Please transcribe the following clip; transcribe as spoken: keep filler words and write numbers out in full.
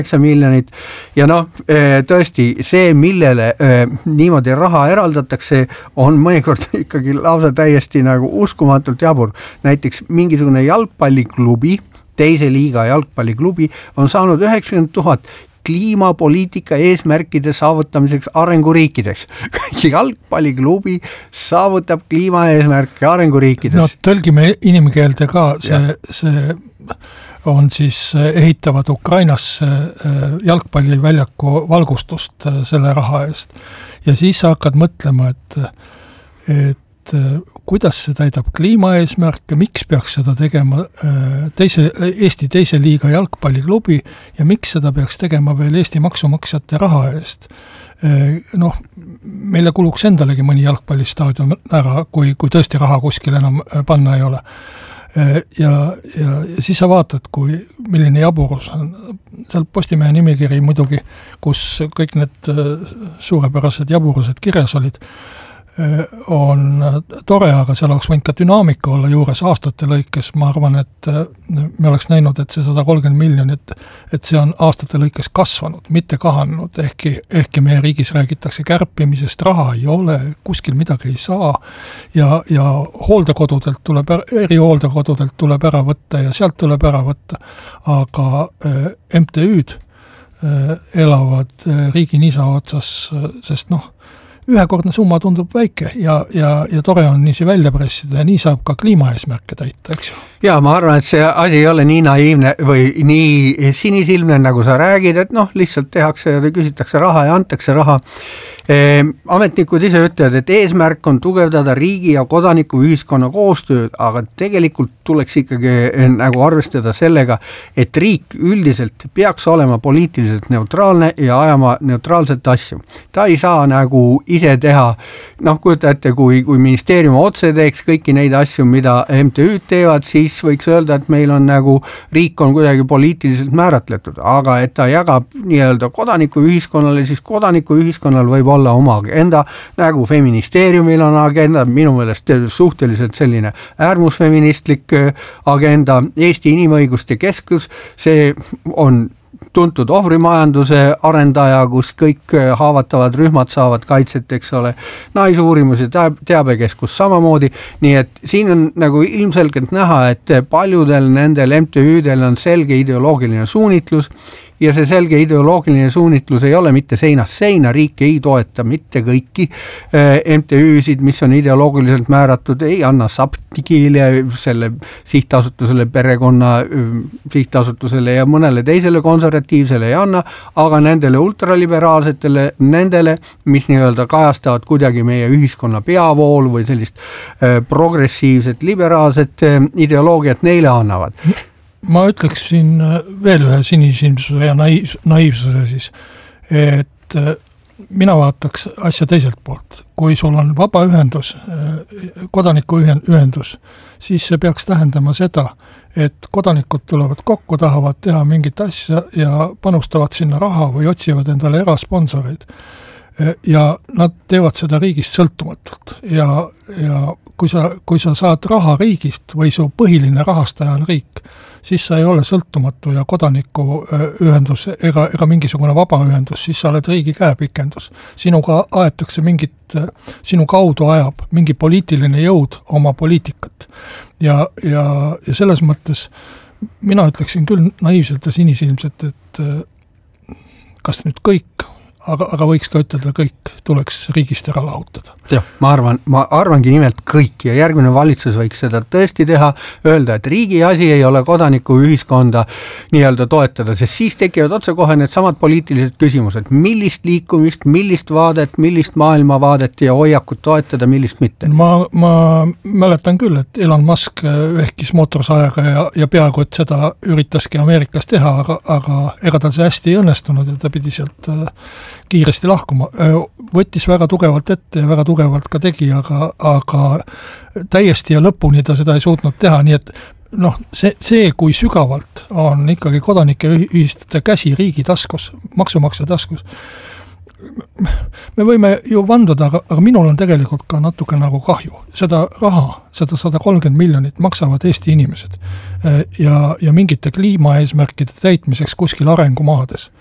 miljonit ja noh, tõesti see, millele niimoodi raha eraldatakse, on mõnikord ikkagi lausa täiesti nagu uskumatult jabur. Näiteks mingisugune jalgpalliklubi, teise liiga jalgpalliklubi on saanud üheksakümmend tuhat kliimapoliitika eesmärkide saavutamiseks arenguriikides. Jalgpalliklubi saavutab kliimaeesmärke arenguriikides. No tõlgime inimkeelde ka, see, see on siis ehitavad Ukrainasse jalgpalliväljaku valgustust selle raha eest. Ja siis sa hakkad mõtlema, et, et kuidas see täidab kliimaeesmärke, miks peaks seda tegema teise, Eesti teise liiga jalgpalliklubi ja miks seda peaks tegema veel Eesti maksumaksjate raha eest. Noh, meile kuluks endalegi mõni jalgpallistaadion ära, kui, kui tõesti raha kuskil enam panna ei ole. Ja, ja, ja siis sa vaatad, kui milline jaburus on. Seal Postimehe nimekiri muidugi, kus kõik need suurepärased jaburused kirjas olid, on tore, aga seal oleks võinud ka dünaamika olla juures aastate lõikes. Ma arvan, et me oleks näinud, et see sada kolmkümmend miljonit, et see on aastate lõikes kasvanud, mitte kahanenud, ehkki, ehkki meie riigis räägitakse kärpimisest, raha ei ole, kuskil midagi ei saa ja, ja hooldekodudelt tuleb, eri hooldekodudelt tuleb ära võtta ja sealt tuleb ära võtta, aga M T Ü'd elavad riigi nisa otsas, sest noh, ühekordne summa tundub väike ja, ja, ja tore on niisi välja pressida ja nii saab ka kliimaeesmärke täita, eks ju. Ja ma arvan, et see asi ei ole nii naiivne või nii sinisilmne, nagu sa räägid, et noh, lihtsalt tehakse ja küsitakse raha ja antakse raha. E, ametnikud ise ütlevad, et eesmärk on tugevdada riigi ja kodaniku ühiskonna koostööd, aga tegelikult tuleks ikkagi nagu arvestada sellega, et riik üldiselt peaks olema poliitiliselt neutraalne ja ajama neutraalset asju. Ta ei saa nagu ise teha, noh, kujuta ette, kui, kui ministeerium otse teeks kõiki neid asju, mida M T Ü'd teevad, siis võiks öelda, et meil on nagu riik on kuidagi poliitiliselt määratletud, aga et ta jagab nii-öelda kodaniku ühiskonnale, siis kodaniku ühiskonnal võib olla oma agenda, nagu feministeeriumil on agenda, minu meelest suhteliselt selline äärmusfeministlik agenda, Eesti Inimõiguste Keskus, see on tuntud ohvrimajanduse arendaja, kus kõik haavatavad rühmad saavad kaitset, eks ole, naisuurimus ja teabekeskus samamoodi, nii et siin on nagu ilmselgelt näha, et paljudel nendel M T Ü'del on selge ideoloogiline suunitlus ja see selge ideoloogiline suunitlus ei ole mitte seinast seina, riik ei toeta mitte kõiki M T Ü'sid, mis on ideoloogiliselt määratud, ei anna Saptikile, selle sihtasutusele, perekonna sihtasutusele ja mõnele teisele konservatiivsele ei anna, aga nendele ultraliberaalsetele, nendele, mis nii-öelda kajastavad kuidagi meie ühiskonna peavool või sellist progressiivset, liberaalset ideoloogiat neile annavad. Ma ütleksin veel ühe sinisilmsuse ja naiivs, naiivsuse siis, et mina vaataks asja teiselt poolt. Kui sul on vabaühendus, kodanikuühendus, siis see peaks tähendama seda, et kodanikud tulevad kokku, tahavad teha mingit asja ja panustavad sinna raha või otsivad endale erasponsoreid. Ja nad teevad seda riigist sõltumatult ja, ja kui sa, kui sa saad raha riigist või su põhiline rahastaja on riik, siis sa ei ole sõltumatu ja kodaniku ühendus ega, ega mingisugune vabaühendus, siis sa oled riigi käepikendus. Sinuga aetakse mingit, sinu kaudu ajab mingi poliitiline jõud oma poliitikat ja, ja, ja selles mõttes mina ütleksin küll naiivselt ja sinisilmselt, et kas nüüd kõik Aga, aga võiks ka ütelda kõik, tuleks riigist ära lahutada. Jah, ma arvan, ma arvangi nimelt kõik ja järgmine valitsus võiks seda tõesti teha, öelda, et riigi asi ei ole kodaniku ühiskonda nii-öelda toetada, sest siis tekivad otsekohe need samad poliitilised küsimused, millist liikumist, millist vaadet, millist maailmavaadet ja hoiakut toetada, millist mitte. Ma, ma mäletan küll, et Elon Musk ehkis mootorsajaga ja, ja peaaegu, et seda üritaski Ameerikas teha, aga, aga ega tal see hästi ei õnnestunud ja ta pidi sealt kiiresti lahkuma. Võttis väga tugevalt ette ja väga tugevalt ka tegi, aga, aga täiesti ja lõpuni ta seda ei suutnud teha, nii et noh, see, see, kui sügavalt on ikkagi kodanike ühistute käsi riigi taskus, maksumaksja taskus, me võime ju vanduda, aga, aga minul on tegelikult ka natuke nagu kahju. Seda raha, seda sada kolmkümmend miljonit maksavad Eesti inimesed ja, ja mingite kliimaeesmärkide täitmiseks kuskil arengumaades.